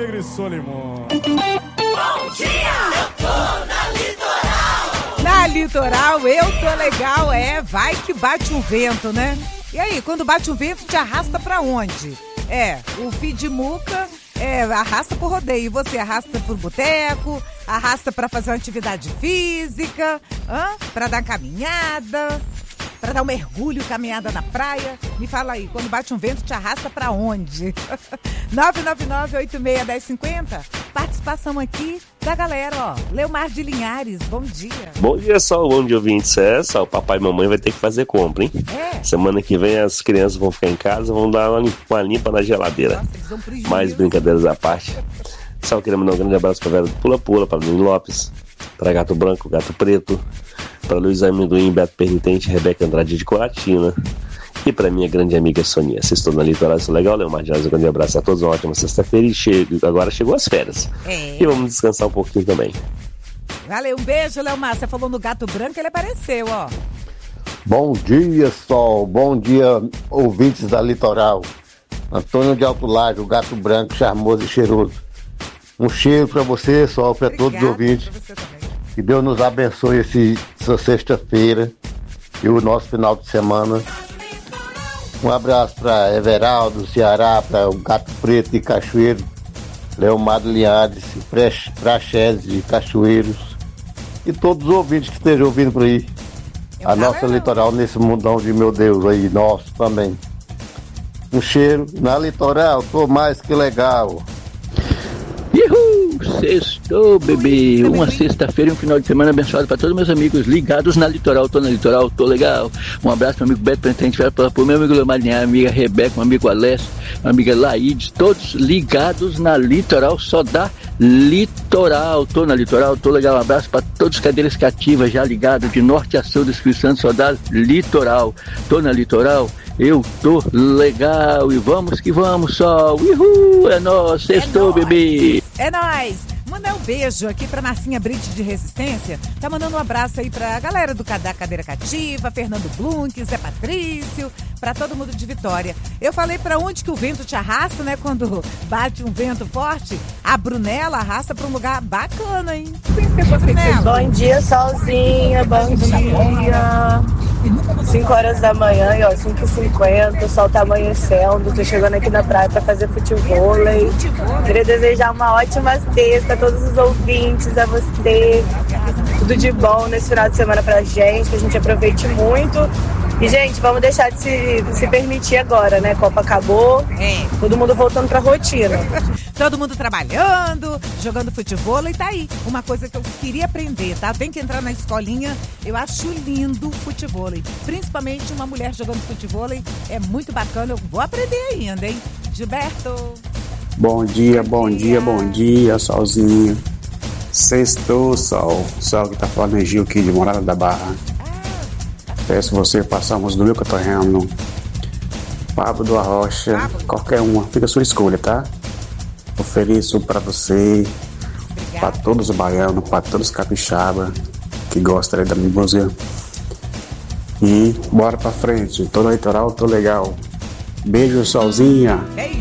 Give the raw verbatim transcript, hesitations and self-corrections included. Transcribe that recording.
Negro e Solimões. Bom dia, eu tô na Litoral. Na Litoral, eu tô legal, é, vai que bate um vento, né? E aí, quando bate um vento, te arrasta pra onde? É, o Fim de Muca é, arrasta pro rodeio, e você arrasta pro boteco, arrasta pra fazer uma atividade física, hã? Pra dar caminhada, pra dar um mergulho, caminhada na praia. Me fala aí, quando bate um vento, te arrasta pra onde? nove nove nove, oito seis, um zero cinco zero. Participação aqui da galera, ó. Leomar de Linhares, bom dia. Bom dia, Sol. Bom dia, ouvintes. É, Sol, papai e mamãe vai ter que fazer compra, hein? É. Semana que vem as crianças vão ficar em casa, vão dar uma, uma limpa na geladeira. Nossa, eles dão prejuízo. Mais brincadeiras à parte. Sol, queria mandar um grande abraço pra Vera do Pula Pula, pra Luiz Lopes, pra Gato Branco, Gato Preto, pra Luiz Amendoim, Beto Permitente, Rebeca Andrade de Coratina. E pra minha grande amiga Sonia. Vocês estão na Litoral, isso é legal, Leomar de Alves. Um grande abraço a todos, uma ótima sexta-feira e chego, agora chegou as férias. É. E vamos descansar um pouquinho também. Valeu, um beijo, Leomar. Você falou no Gato Branco, ele apareceu, ó. Bom dia, Sol. Bom dia, ouvintes da Litoral. Antônio de Alto Lago, Gato Branco, charmoso e cheiroso. Um cheiro pra você, Sol, pra todos os ouvintes. Pra você também. Que Deus nos abençoe esse, essa sexta-feira e o nosso final de semana. Um abraço para Everaldo, Ceará, para o Gato Preto de Cachoeiro, Leomar de Linhares, Praxedes de Cachoeiros e todos os ouvintes que estejam ouvindo por aí. Eu A nossa não. Litoral nesse mundão de meu Deus aí, nosso também. Um cheiro. Na Litoral, tô mais que legal. Uhul! Sextou, bebê! Uma sexta-feira e um final de semana abençoado para todos meus amigos ligados na Litoral. Tô na Litoral, tô legal. Um abraço pro amigo Beto Pentente, pro meu amigo Leomar, minha amiga Rebeca, meu amigo Alessio, minha amiga Laíde, todos ligados na Litoral, só dá Litoral. Tô na Litoral, tô legal. Um abraço para todos os cadeiras cativas já ligados de norte a sul do Espírito Santo, só dá Litoral. Tô na Litoral, eu tô legal e vamos que vamos, Sol. Uhul! É nóis, sextou, É nóis. bebê! É nóis! Mandar um beijo aqui pra Marcinha Brite de Resistência. Tá mandando um abraço aí pra galera do da Cadeira Cativa, Fernando Blunk, Zé Patrício, pra todo mundo de Vitória. Eu falei pra onde que o vento te arrasta, né? Quando bate um vento forte, a Brunella arrasta pra um lugar bacana, hein? Conhecer você, Brunella. Bom dia, Solzinha, bom dia. cinco horas da manhã, e ó, cinco e cinquenta, o sol tá amanhecendo. Tô chegando aqui na praia pra fazer futevôlei. Queria desejar uma ótima sexta a todos os ouvintes, a você. Tudo de bom nesse final de semana pra gente, que a gente aproveite muito. E, gente, vamos deixar de se, de se permitir agora, né? Copa acabou, É. todo mundo voltando pra rotina. Todo mundo trabalhando, jogando futebol e tá aí. Uma coisa que eu queria aprender, tá? Tem que entrar na escolinha. Eu acho lindo o futebol. Principalmente uma mulher jogando futebol. É muito bacana. Eu vou aprender ainda, hein? Gilberto. Bom dia, bom dia, bom dia, Solzinho. Sextou, Sol. Sol que tá falando é Gil aqui de Morada da Barra. Peço você passar umas do meu Catarrano, Pablo do Arrocha, Pablo. qualquer uma, fica a sua escolha, tá? Ofereço pra você, pra todos os baianos, pra todos os capixaba que gostam aí da minha música. E bora pra frente, tô no litoral, tô legal. Beijo, Solzinha. É